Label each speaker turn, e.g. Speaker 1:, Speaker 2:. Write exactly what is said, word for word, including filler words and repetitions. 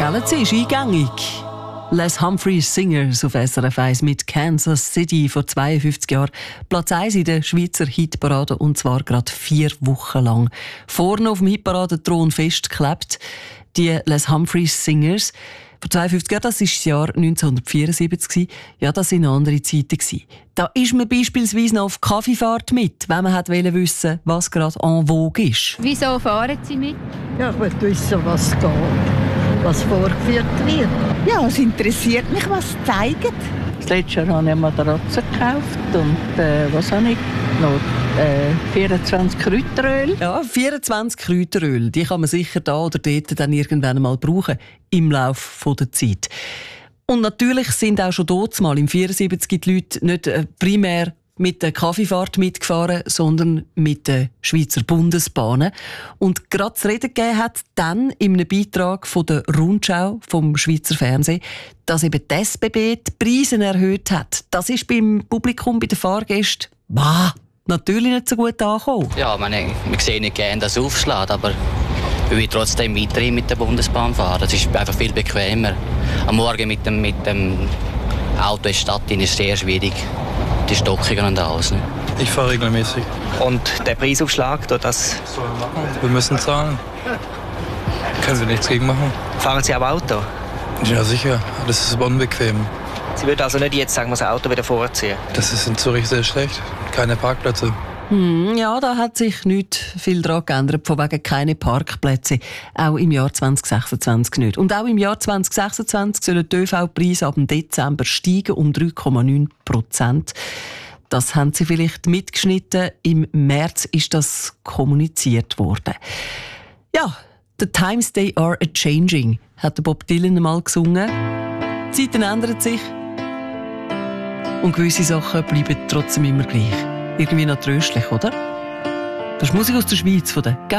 Speaker 1: Gell, sie ist eingängig. Les Humphreys Singers auf S R F eins mit Kansas City vor zweiundfünfzig Jahren. Platz eins in der Schweizer Hitparade und zwar gerade vier Wochen lang. Vorne auf dem Hitparadenthron festgeklebt. Die Les Humphreys Singers. Vor zweiundfünfzig Jahren, das war das Jahr neunzehnhundertvierundsiebzig. Ja, das waren andere Zeiten. Da ist man beispielsweise noch auf Kaffeefahrt mit, wenn man wissen wollte, was gerade en vogue ist.
Speaker 2: Wieso fahren Sie mit?
Speaker 3: Ja, ich will wissen, was geht, was vorgeführt wird.
Speaker 4: Ja, es interessiert mich, was sie zeigen.
Speaker 5: Das letzte Jahr habe ich eine Matratze gekauft und äh, was habe ich noch? Äh, vierundzwanzig Kräuteröl.
Speaker 1: Ja, vierundzwanzig Kräuteröl, die kann man sicher da oder dort dann irgendwann mal brauchen im Laufe der Zeit. Und natürlich sind auch schon dort mal im vierundsiebzig die Leute nicht äh, primär mit der Kaffeefahrt mitgefahren, sondern mit den Schweizer Bundesbahnen. Und gerade zu reden gegeben hat dann in einem Beitrag von der Rundschau vom Schweizer Fernsehen, dass eben die S B B die Preise erhöht hat. Das ist beim Publikum, bei den Fahrgästen, bah, natürlich nicht so gut angekommen.
Speaker 6: Ja, meine, wir sehen nicht gerne, dass es aufschlägt, aber ich will trotzdem weiterhin mit der Bundesbahn fahren. Das ist einfach viel bequemer. Am Morgen mit dem, mit dem Auto in die Stadt ist es sehr schwierig. Die Stockungen und alles. Ne?
Speaker 7: Ich fahre regelmäßig.
Speaker 8: Und der Preisaufschlag, das...
Speaker 7: Wir müssen zahlen. Können wir nichts gegen machen.
Speaker 8: Fahren Sie auch Auto?
Speaker 7: Ja, sicher. Das ist aber unbequem.
Speaker 8: Sie würden also nicht jetzt sagen, das Auto wieder vorziehen?
Speaker 7: Das ist in Zürich sehr schlecht. Keine Parkplätze.
Speaker 1: Hm, ja, da hat sich nicht viel daran geändert, von wegen keine Parkplätze. Auch im Jahr zwanzig sechsundzwanzig nicht. Und auch im Jahr zwanzig sechsundzwanzig sollen die ÖV-Preise ab dem Dezember steigen um drei Komma neun Prozent. Das haben Sie vielleicht mitgeschnitten. Im März ist das kommuniziert worden. Ja, «The times they are a-changing», hat Bob Dylan einmal gesungen. Die Zeiten ändern sich. Und gewisse Sachen bleiben trotzdem immer gleich. Irgendwie noch tröstlich, oder? Das ist Musik aus der Schweiz von der